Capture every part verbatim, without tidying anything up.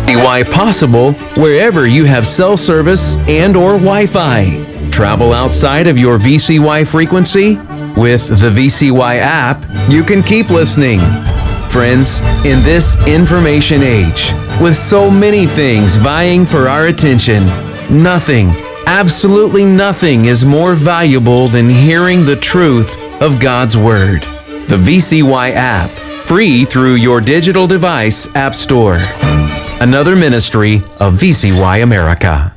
Y possible wherever you have cell service and or Wi-Fi. Travel outside of your V C Y frequency? With the V C Y app, you can keep listening. Friends, in this information age, with so many things vying for our attention, nothing, absolutely nothing is more valuable than hearing the truth of God's Word. The V C Y app, free through your digital device app store. Another ministry of V C Y America.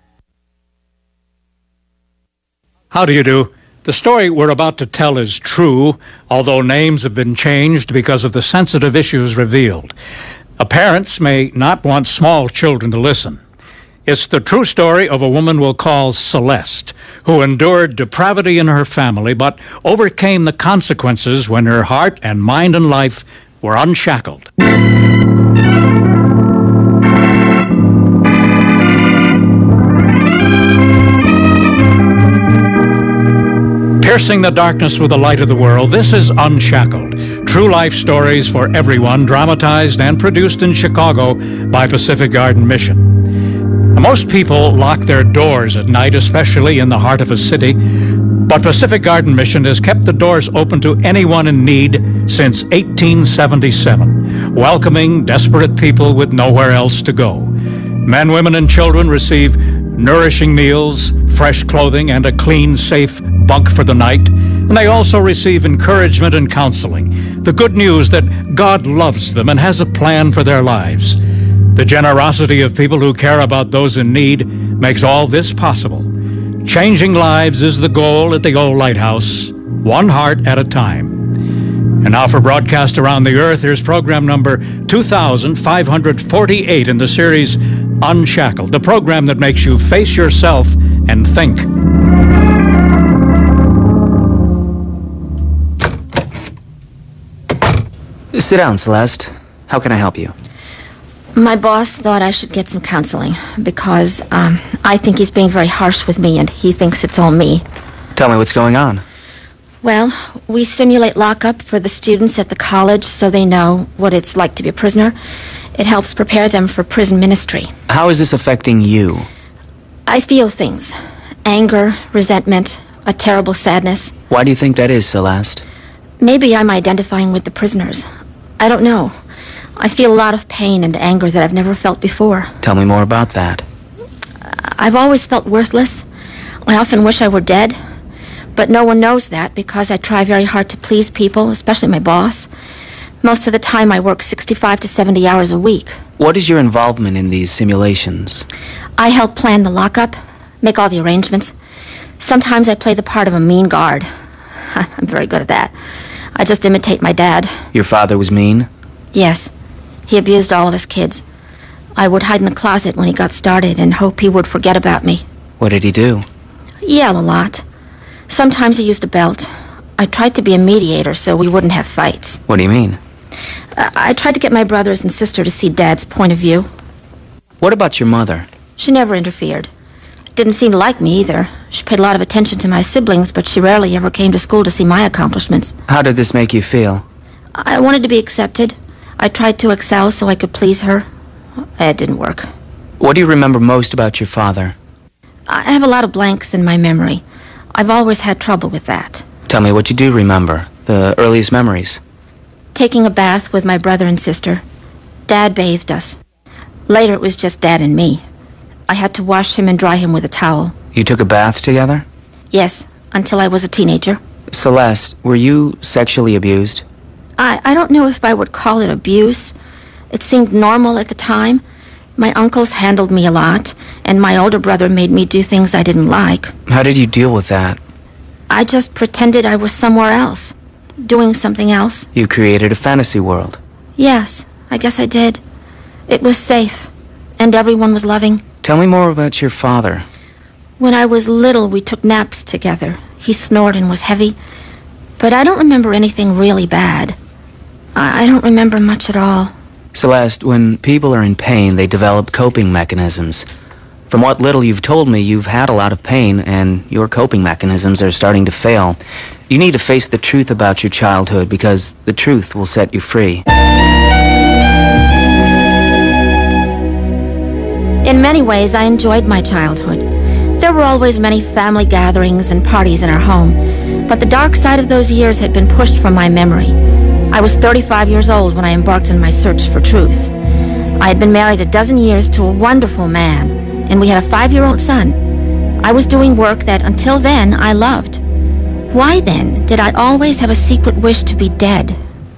How do you do? The story we're about to tell is true, although names have been changed because of the sensitive issues revealed. Parents may not want small children to listen. It's the true story of a woman we'll call Celeste, who endured depravity in her family, but overcame the consequences when her heart and mind and life were unshackled. Piercing the darkness with the light of the world, this is Unshackled. True life stories for everyone, dramatized and produced in Chicago by Pacific Garden Mission. Most people lock their doors at night, especially in the heart of a city, but Pacific Garden Mission has kept the doors open to anyone in need since eighteen seventy-seven, welcoming desperate people with nowhere else to go. Men, women, and children receive nourishing meals, fresh clothing, and a clean, safe bunk for the night. And they also receive encouragement and counseling. The good news that God loves them and has a plan for their lives. The generosity of people who care about those in need makes all this possible. Changing lives is the goal at the old lighthouse, one heart at a time. And now for broadcast around the earth, here's program number two thousand five hundred forty-eight in the series Unshackled, the program that makes you face yourself and think. Sit down, Celeste. How can I help you? My boss thought I should get some counseling because um, I think he's being very harsh with me and he thinks it's all me. Tell me what's going on. Well, we simulate lockup for the students at the college so they know what it's like to be a prisoner. It helps prepare them for prison ministry. How is this affecting you? I feel things. Anger, resentment, a terrible sadness. Why do you think that is, Celeste? Maybe I'm identifying with the prisoners. I don't know. I feel a lot of pain and anger that I've never felt before. Tell me more about that. I've always felt worthless. I often wish I were dead. But no one knows that because I try very hard to please people, especially my boss. Most of the time I work sixty-five to seventy hours a week. What is your involvement in these simulations? I help plan the lockup, make all the arrangements. Sometimes I play the part of a mean guard. I'm very good at that. I just imitate my dad. Your father was mean? Yes. He abused all of us kids. I would hide in the closet when he got started and hope he would forget about me. What did he do? Yell a lot. Sometimes he used a belt. I tried to be a mediator so we wouldn't have fights. What do you mean? Uh, I tried to get my brothers and sister to see Dad's point of view. What about your mother? She never interfered. Didn't seem to like me either. She paid a lot of attention to my siblings, but she rarely ever came to school to see my accomplishments. How did this make you feel? I wanted to be accepted. I tried to excel so I could please her. It didn't work. What do you remember most about your father? I have a lot of blanks in my memory. I've always had trouble with that. Tell me what you do remember, the earliest memories. Taking a bath with my brother and sister. Dad bathed us. Later it was just Dad and me. I had to wash him and dry him with a towel. You took a bath together? Yes, until I was a teenager. Celeste, were you sexually abused? I, I don't know if I would call it abuse. It seemed normal at the time. My uncles handled me a lot, and my older brother made me do things I didn't like. How did you deal with that? I just pretended I was somewhere else, doing something else. You created a fantasy world. Yes, I guess I did. It was safe, and everyone was loving. Tell me more about your father. When I was little, we took naps together. He snored and was heavy, but I don't remember anything really bad. I, I don't remember much at all. Celeste, when people are in pain, they develop coping mechanisms. From what little you've told me, you've had a lot of pain, and your coping mechanisms are starting to fail. You need to face the truth about your childhood, because the truth will set you free. In many ways, I enjoyed my childhood. There were always many family gatherings and parties in our home, but the dark side of those years had been pushed from my memory. I was thirty-five years old when I embarked on my search for truth. I had been married a dozen years to a wonderful man, and we had a five-year-old son. I was doing work that, until then, I loved. Why, then, did I always have a secret wish to be dead?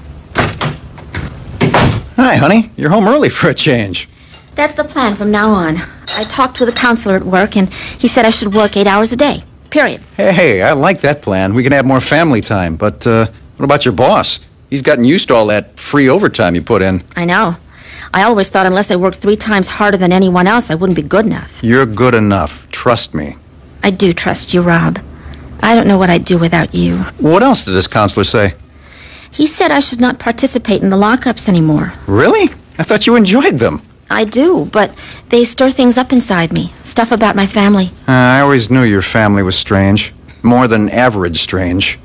Hi, honey. You're home early for a change. That's the plan from now on. I talked with a counselor at work, and he said I should work eight hours a day. Period. Hey, hey, I like that plan. We can have more family time. But, uh, what about your boss? He's gotten used to all that free overtime you put in. I know. I always thought unless I worked three times harder than anyone else, I wouldn't be good enough. You're good enough. Trust me. I do trust you, Rob. I don't know what I'd do without you. What else did this counselor say? He said I should not participate in the lockups anymore. Really? I thought you enjoyed them. I do, but they stir things up inside me. Stuff about my family. Uh, I always knew your family was strange. More than average strange.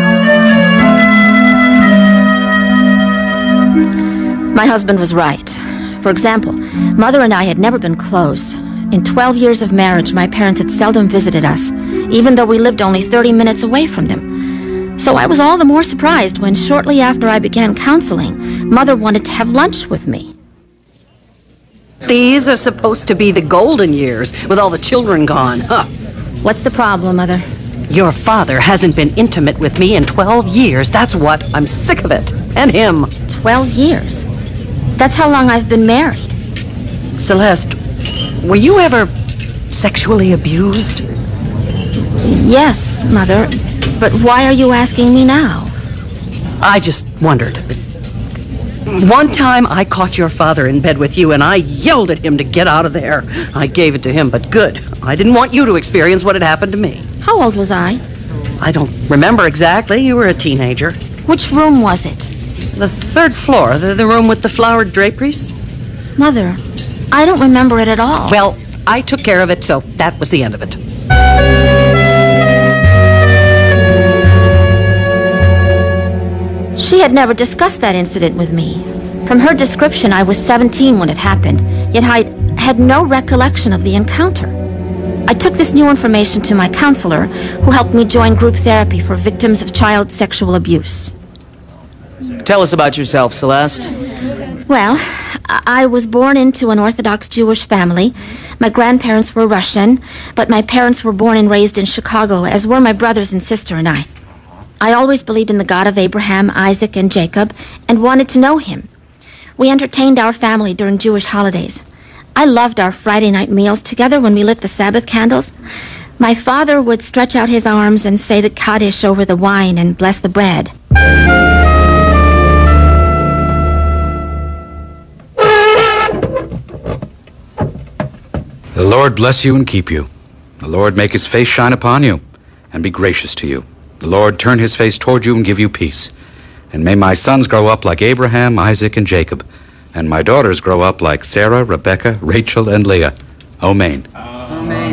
My husband was right. For example, Mother and I had never been close. In twelve years of marriage, my parents had seldom visited us, even though we lived only thirty minutes away from them. So I was all the more surprised when, shortly after I began counseling, Mother wanted to have lunch with me. These are supposed to be the golden years, with all the children gone, huh? What's the problem, Mother? Your father hasn't been intimate with me in twelve years. That's what. I'm sick of it. And him. Twelve years? That's how long I've been married. Celeste, were you ever sexually abused? Yes, Mother. But why are you asking me now? I just wondered. One time I caught your father in bed with you and I yelled at him to get out of there. I gave it to him, but good. I didn't want you to experience what had happened to me. How old was I? I don't remember exactly. You were a teenager. Which room was it? The third floor, the, the room with the flowered draperies. Mother, I don't remember it at all. Well, I took care of it, so that was the end of it. She had never discussed that incident with me. From her description, I was seventeen when it happened, yet I had no recollection of the encounter. I took this new information to my counselor, who helped me join group therapy for victims of child sexual abuse. Tell us about yourself, Celeste. Well, I was born into an Orthodox Jewish family. My grandparents were Russian, but my parents were born and raised in Chicago, as were my brothers and sister and I. I always believed in the God of Abraham, Isaac, and Jacob, and wanted to know him. We entertained our family during Jewish holidays. I loved our Friday night meals together when we lit the Sabbath candles. My father would stretch out his arms and say the Kaddish over the wine and bless the bread. The Lord bless you and keep you. The Lord make his face shine upon you and be gracious to you. The Lord turn his face toward you and give you peace. And may my sons grow up like Abraham, Isaac, and Jacob, and my daughters grow up like Sarah, Rebecca, Rachel, and Leah. Amen. Amen.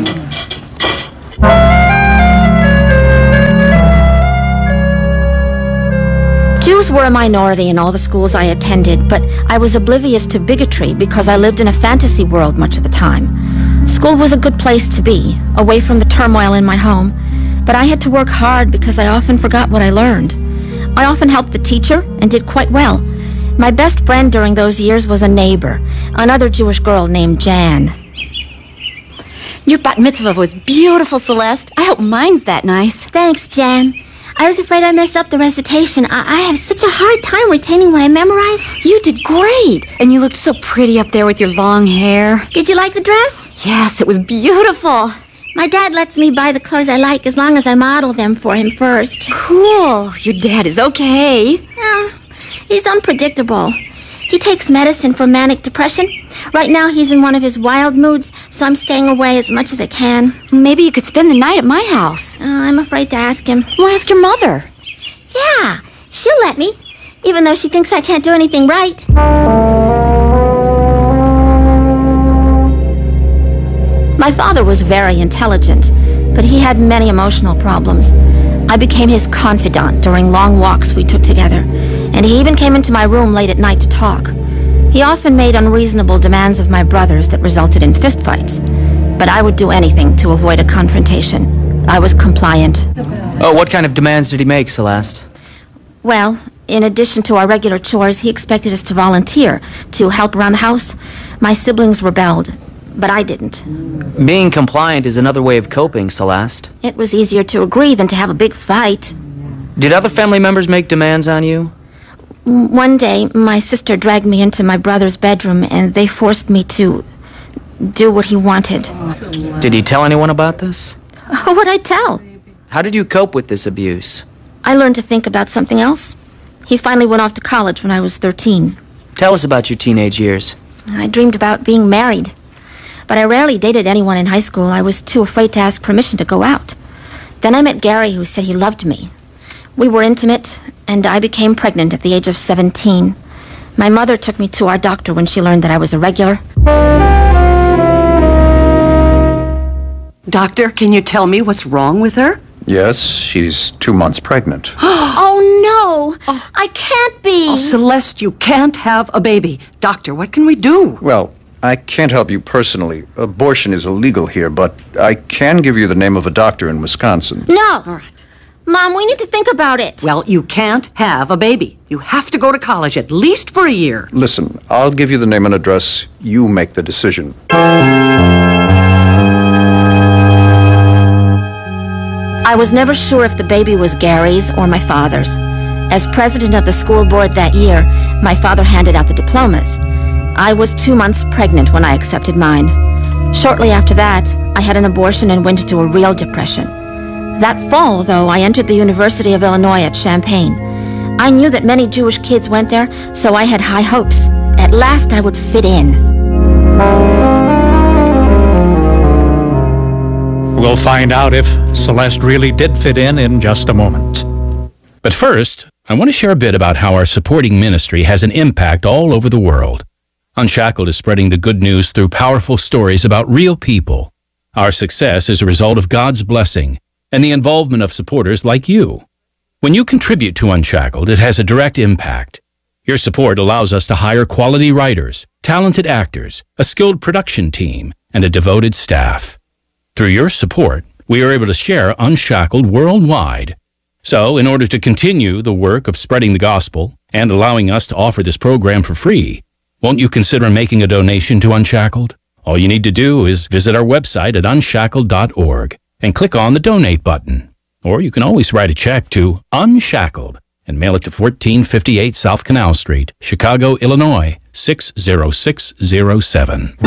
Jews were a minority in all the schools I attended, but I was oblivious to bigotry because I lived in a fantasy world much of the time. School was a good place to be, away from the turmoil in my home, but I had to work hard because I often forgot what I learned. I often helped the teacher and did quite well. My best friend during those years was a neighbor, another Jewish girl named Jan. Your bat mitzvah was beautiful, Celeste. I hope mine's that nice. Thanks, Jan. I was afraid I messed up the recitation. I, I have such a hard time retaining what I memorized. You did great. And you looked so pretty up there with your long hair. Did you like the dress? Yes, it was beautiful. My dad lets me buy the clothes I like as long as I model them for him first. Cool. Your dad is okay. Yeah, he's unpredictable. He takes medicine for manic depression. Right now he's in one of his wild moods, so I'm staying away as much as I can. Maybe you could spend the night at my house. Uh, I'm afraid to ask him. Well, ask your mother. Yeah, she'll let me, even though she thinks I can't do anything right. My father was very intelligent, but he had many emotional problems. I became his confidant during long walks we took together, and he even came into my room late at night to talk. He often made unreasonable demands of my brothers that resulted in fistfights. But I would do anything to avoid a confrontation. I was compliant. Oh, what kind of demands did he make, Celeste? Well, in addition to our regular chores, he expected us to volunteer, to help around the house. My siblings rebelled, but I didn't. Being compliant is another way of coping, Celeste. It was easier to agree than to have a big fight. Did other family members make demands on you? One day, my sister dragged me into my brother's bedroom, and they forced me to do what he wanted. Did he tell anyone about this? Who would I tell? How did you cope with this abuse? I learned to think about something else. He finally went off to college when I was thirteen. Tell us about your teenage years. I dreamed about being married. But I rarely dated anyone in high school. I was too afraid to ask permission to go out. Then I met Gary, who said he loved me. We were intimate, and I became pregnant at the age of seventeen. My mother took me to our doctor when she learned that I was irregular. Doctor, can you tell me what's wrong with her? Yes, she's two months pregnant. Oh, no! Oh. I can't be! Oh, Celeste, you can't have a baby. Doctor, what can we do? Well, I can't help you personally. Abortion is illegal here, but I can give you the name of a doctor in Wisconsin. No! All right. Mom, we need to think about it. Well, you can't have a baby. You have to go to college, at least for a year. Listen, I'll give you the name and address. You make the decision. I was never sure if the baby was Gary's or my father's. As president of the school board that year, my father handed out the diplomas. I was two months pregnant when I accepted mine. Shortly after that, I had an abortion and went into a real depression. That fall, though, I entered the University of Illinois at Champaign. I knew that many Jewish kids went there, so I had high hopes. At last, I would fit in. We'll find out if Celeste really did fit in in just a moment. But first, I want to share a bit about how our supporting ministry has an impact all over the world. Unshackled is spreading the good news through powerful stories about real people. Our success is a result of God's blessing and the involvement of supporters like you. When you contribute to Unshackled, it has a direct impact. Your support allows us to hire quality writers, talented actors, a skilled production team, and a devoted staff. Through your support, we are able to share Unshackled worldwide. So, in order to continue the work of spreading the gospel and allowing us to offer this program for free, won't you consider making a donation to Unshackled? All you need to do is visit our website at unshackled dot org and click on the donate button. Or you can always write a check to Unshackled and mail it to fourteen fifty-eight South Canal Street, Chicago, Illinois, six zero six zero seven.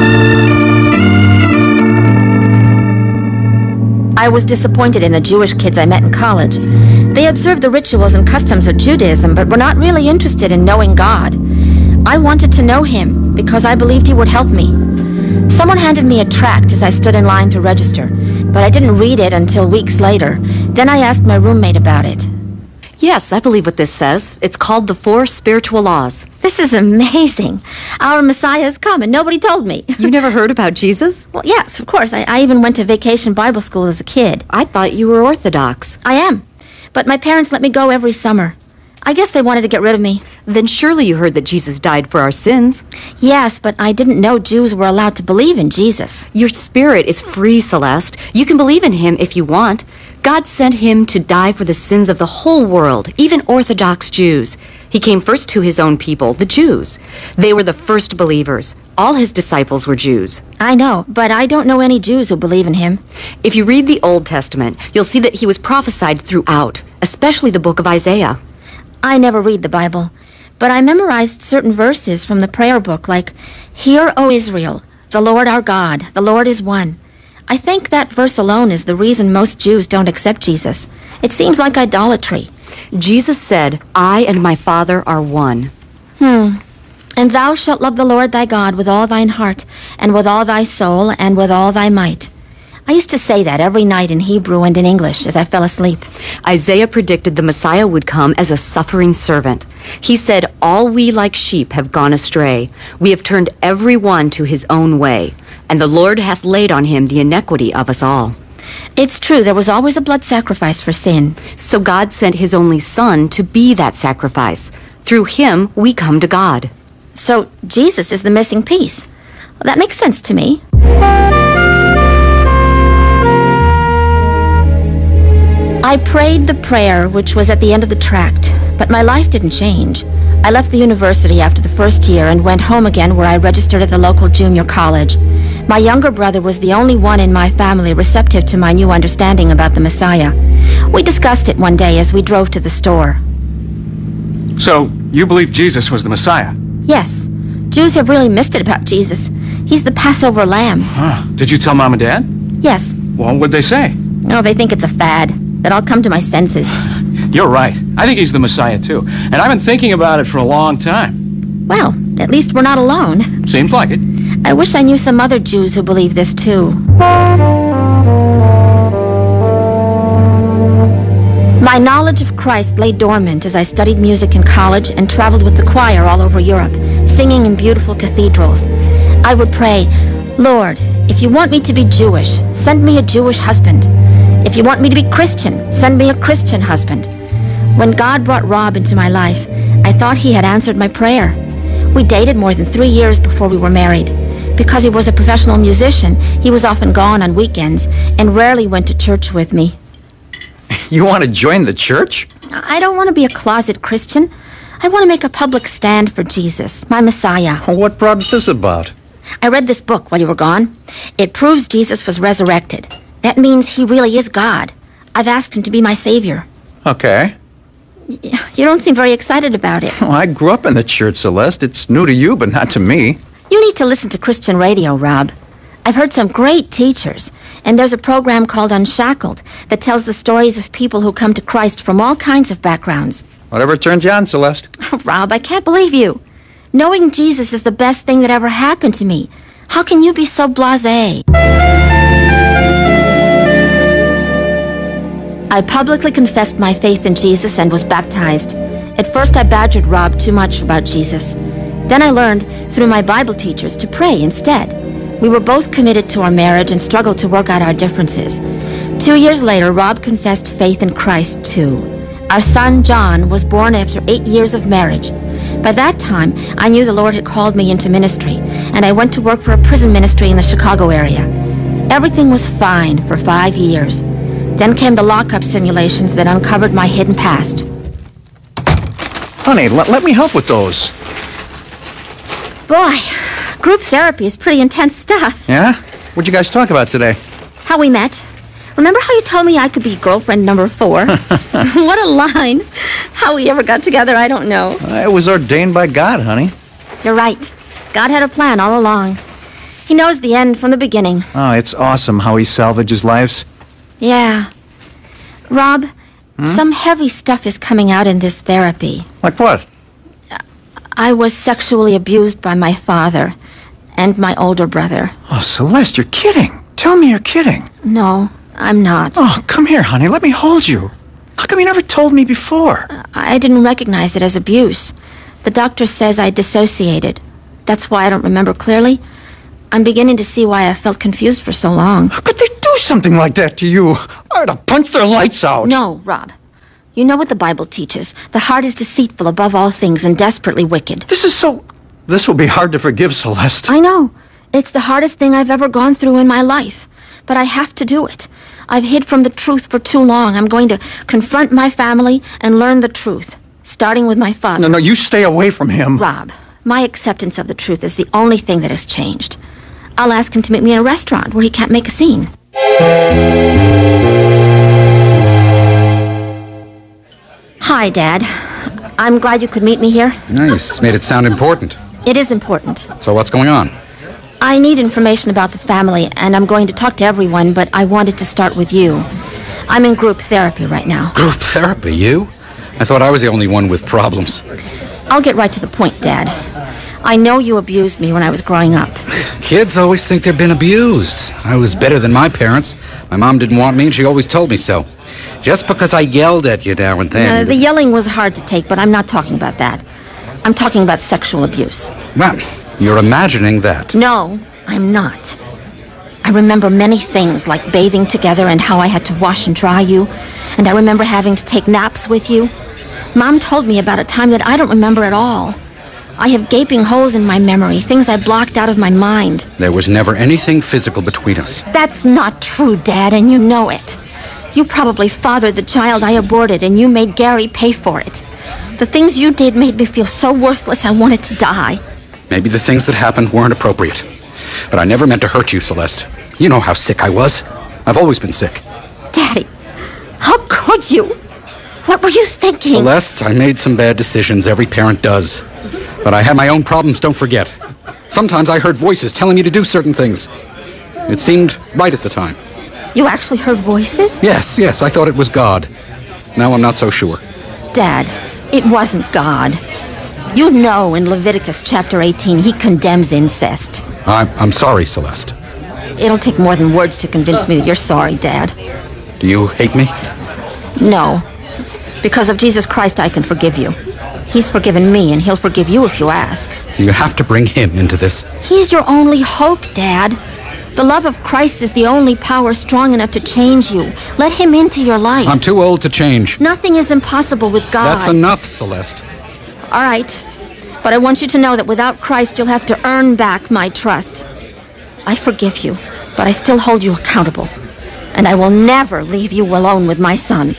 I was disappointed in the Jewish kids I met in college. They observed the rituals and customs of Judaism, but were not really interested in knowing God. I wanted to know him because I believed he would help me. Someone handed me a tract as I stood in line to register, but I didn't read it until weeks later. Then I asked my roommate about it. Yes, I believe what this says. It's called the Four Spiritual Laws. This is amazing. Our Messiah has come, and nobody told me. You never heard about Jesus? Well, yes, of course. I, I even went to vacation Bible school as a kid. I thought you were Orthodox. I am, but my parents let me go every summer. I guess they wanted to get rid of me. Then surely you heard that Jesus died for our sins. Yes, but I didn't know Jews were allowed to believe in Jesus. Your spirit is free, Celeste. You can believe in him if you want. God sent him to die for the sins of the whole world, even Orthodox Jews. He came first to his own people, the Jews. They were the first believers. All his disciples were Jews. I know, but I don't know any Jews who believe in him. If you read the Old Testament, you'll see that he was prophesied throughout, especially the book of Isaiah. I never read the Bible, but I memorized certain verses from the prayer book, like, "Hear, O Israel, the Lord our God, the Lord is one." I think that verse alone is the reason most Jews don't accept Jesus. It seems like idolatry. Jesus said, "I and my Father are one." Hmm. "And thou shalt love the Lord thy God with all thine heart, and with all thy soul, and with all thy might." I used to say that every night in Hebrew and in English as I fell asleep. Isaiah predicted the Messiah would come as a suffering servant. He said, "All we like sheep have gone astray. We have turned every one to his own way. And the Lord hath laid on him the iniquity of us all." It's true, there was always a blood sacrifice for sin. So God sent his only Son to be that sacrifice. Through him, we come to God. So Jesus is the missing piece. Well, that makes sense to me. I prayed the prayer which was at the end of the tract, but my life didn't change. I left the university after the first year and went home again, where I registered at the local junior college. My younger brother was the only one in my family receptive to my new understanding about the Messiah. We discussed it one day as we drove to the store. So, you believe Jesus was the Messiah? Yes. Jews have really missed it about Jesus. He's the Passover lamb. Huh. Did you tell Mom and Dad? Yes. Well, what'd they say? Oh, they think it's a fad, that I'll come to my senses. You're right. I think he's the Messiah, too. And I've been thinking about it for a long time. Well, at least we're not alone. Seems like it. I wish I knew some other Jews who believe this, too. My knowledge of Christ lay dormant as I studied music in college and traveled with the choir all over Europe, singing in beautiful cathedrals. I would pray, Lord, if you want me to be Jewish, send me a Jewish husband. If you want me to be Christian, send me a Christian husband. When God brought Rob into my life, I thought he had answered my prayer. We dated more than three years before we were married. Because he was a professional musician, he was often gone on weekends and rarely went to church with me. You want to join the church? I don't want to be a closet Christian. I want to make a public stand for Jesus, my Messiah. Well, what brought this about? I read this book while you were gone. It proves Jesus was resurrected. That means he really is God. I've asked him to be my savior. Okay. You don't seem very excited about it. Well, I grew up in the church, Celeste. It's new to you, but not to me. You need to listen to Christian radio, Rob. I've heard some great teachers, and there's a program called Unshackled that tells the stories of people who come to Christ from all kinds of backgrounds. Whatever turns you on, Celeste. Oh, Rob, I can't believe you. Knowing Jesus is the best thing that ever happened to me. How can you be so blasé? I publicly confessed my faith in Jesus and was baptized. At first, I badgered Rob too much about Jesus. Then I learned, through my Bible teachers, to pray instead. We were both committed to our marriage and struggled to work out our differences. Two years later, Rob confessed faith in Christ, too. Our son, John, was born after eight years of marriage. By that time, I knew the Lord had called me into ministry, and I went to work for a prison ministry in the Chicago area. Everything was fine for five years. Then came the lockup simulations that uncovered my hidden past. Honey, let, let me help with those. Boy, group therapy is pretty intense stuff. Yeah? What'd you guys talk about today? How we met. Remember how you told me I could be girlfriend number four? What a line. How we ever got together, I don't know. Uh, it was ordained by God, honey. You're right. God had a plan all along. He knows the end from the beginning. Oh, it's awesome how he salvages lives. Yeah. Rob, hmm? Some heavy stuff is coming out in this therapy. Like what? I was sexually abused by my father and my older brother. Oh, Celeste, you're kidding. Tell me you're kidding. No, I'm not. Oh, come here, honey. Let me hold you. How come you never told me before? I didn't recognize it as abuse. The doctor says I dissociated. That's why I don't remember clearly. I'm beginning to see why I felt confused for so long. How could they do something like that to you? I'd have punched their lights out. No, Rob. You know what the Bible teaches. The heart is deceitful above all things and desperately wicked. This is so... This will be hard to forgive, Celeste. I know. It's the hardest thing I've ever gone through in my life. But I have to do it. I've hid from the truth for too long. I'm going to confront my family and learn the truth. Starting with my father. No, no, you stay away from him. Rob, my acceptance of the truth is the only thing that has changed. I'll ask him to meet me in a restaurant where he can't make a scene. Hi, Dad. I'm glad you could meet me here. Nice. Made it sound important. It is important. So what's going on? I need information about the family, and I'm going to talk to everyone, but I wanted to start with you. I'm in group therapy right now. Group therapy? You? I thought I was the only one with problems. I'll get right to the point, Dad. I know you abused me when I was growing up. Kids always think they've been abused. I was better than my parents. My mom didn't want me, and she always told me so. Just because I yelled at you now and then... Uh, the yelling was hard to take, but I'm not talking about that. I'm talking about sexual abuse. Well, you're imagining that. No, I'm not. I remember many things, like bathing together and how I had to wash and dry you. And I remember having to take naps with you. Mom told me about a time that I don't remember at all. I have gaping holes in my memory, things I blocked out of my mind. There was never anything physical between us. That's not true, Dad, and you know it. You probably fathered the child I aborted, and you made Gary pay for it. The things you did made me feel so worthless I wanted to die. Maybe the things that happened weren't appropriate. But I never meant to hurt you, Celeste. You know how sick I was. I've always been sick. Daddy, how could you? What were you thinking? Celeste, I made some bad decisions. Every parent does. But I had my own problems, don't forget. Sometimes I heard voices telling me to do certain things. It seemed right at the time. You actually heard voices? Yes, yes, I thought it was God. Now I'm not so sure. Dad, it wasn't God. You know in Leviticus chapter eighteen, he condemns incest. I'm, I'm sorry, Celeste. It'll take more than words to convince me that you're sorry, Dad. Do you hate me? No. Because of Jesus Christ, I can forgive you. He's forgiven me, and he'll forgive you if you ask. You have to bring him into this. He's your only hope, Dad. The love of Christ is the only power strong enough to change you. Let him into your life. I'm too old to change. Nothing is impossible with God. That's enough, Celeste. All right. But I want you to know that without Christ, you'll have to earn back my trust. I forgive you, but I still hold you accountable. And I will never leave you alone with my son.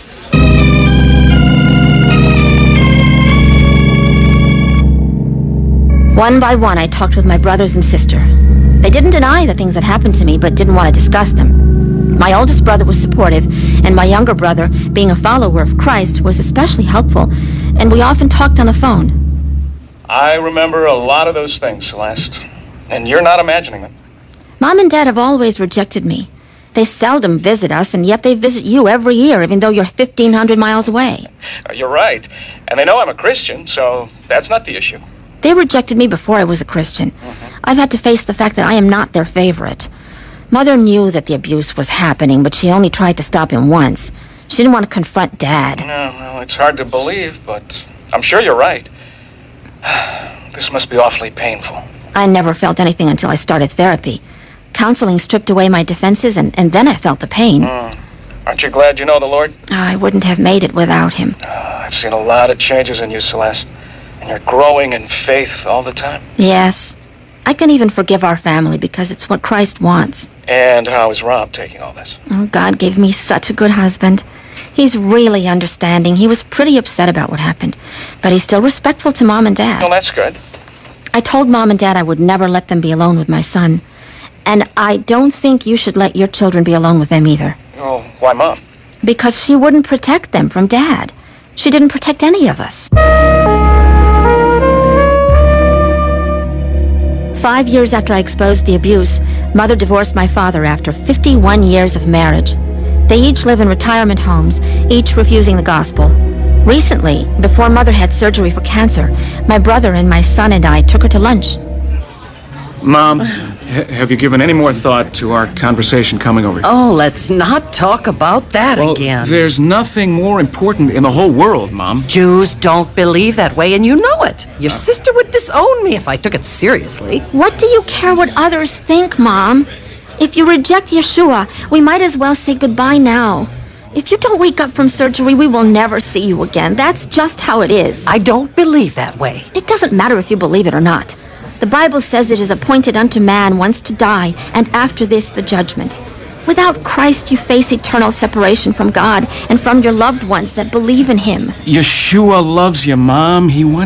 One by one, I talked with my brothers and sister. They didn't deny the things that happened to me, but didn't want to discuss them. My oldest brother was supportive, and my younger brother, being a follower of Christ, was especially helpful, and we often talked on the phone. I remember a lot of those things, Celeste, and you're not imagining them. Mom and Dad have always rejected me. They seldom visit us, and yet they visit you every year, even though you're fifteen hundred miles away. You're right, and they know I'm a Christian, so that's not the issue. They rejected me before I was a Christian. Mm-hmm. I've had to face the fact that I am not their favorite. Mother knew that the abuse was happening, but she only tried to stop him once. She didn't want to confront Dad. No, well, it's hard to believe, but I'm sure you're right. This must be awfully painful. I never felt anything until I started therapy. Counseling stripped away my defenses, and, and then I felt the pain. Mm. Aren't you glad you know the Lord? Oh, I wouldn't have made it without him. Uh, I've seen a lot of changes in you, Celeste. And you're growing in faith all the time. Yes. I can even forgive our family because it's what Christ wants. And how is Rob taking all this? Oh, God gave me such a good husband. He's really understanding. He was pretty upset about what happened, but he's still respectful to Mom and Dad. Well, that's good. I told Mom and Dad I would never let them be alone with my son. And I don't think you should let your children be alone with them either. Oh, why Mom? Because she wouldn't protect them from Dad. She didn't protect any of us. Five years after I exposed the abuse, Mother divorced my father after fifty-one years of marriage. They each live in retirement homes, each refusing the gospel. Recently, before Mother had surgery for cancer, my brother and my son and I took her to lunch. Mom, ha- have you given any more thought to our conversation coming over here? Oh, let's not talk about that well, again. There's nothing more important in the whole world, Mom. Jews don't believe that way, and you know it. Your uh, sister would disown me if I took it seriously. What do you care what others think, Mom? If you reject Yeshua, we might as well say goodbye now. If you don't wake up from surgery, we will never see you again. That's just how it is. I don't believe that way. It doesn't matter if you believe it or not. The Bible says it is appointed unto man once to die, and after this the judgment. Without Christ, you face eternal separation from God and from your loved ones that believe in him. Yeshua loves you, Mom. He wants